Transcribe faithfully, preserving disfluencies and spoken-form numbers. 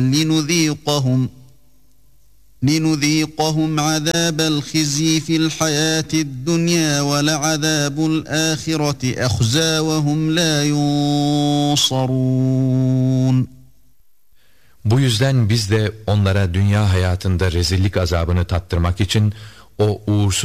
لنذيقهم لنذيقهم عذاب الخزي في الحياة الدنيا ولعذاب الآخرة أخزى وهم لا ينصرون. Bu yüzden biz de onlara dünya hayatında rezillik azabını tattırmak için o uğursuz